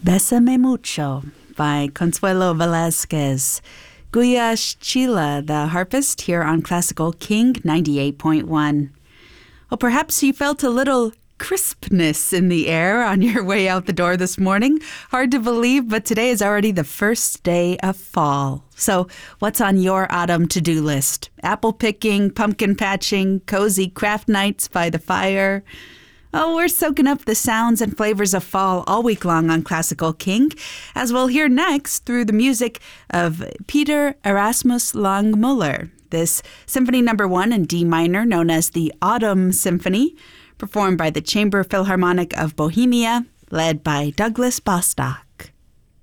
Bésame Mucho by Consuelo Velasquez. Guya Chila, the harpist, here on Classical King 98.1. Well, perhaps you felt a little crispness in the air on your way out the door this morning. Hard to believe, but today is already the first day of fall. So what's on your autumn to-do list? Apple picking, pumpkin patching, cozy craft nights by the fire. Oh, we're soaking up the sounds and flavors of fall all week long on Classical King, as we'll hear next through the music of Peter Erasmus Langmuller. This Symphony No. 1 in D minor, known as the Autumn Symphony, performed by the Chamber Philharmonic of Bohemia, led by Douglas Bostock.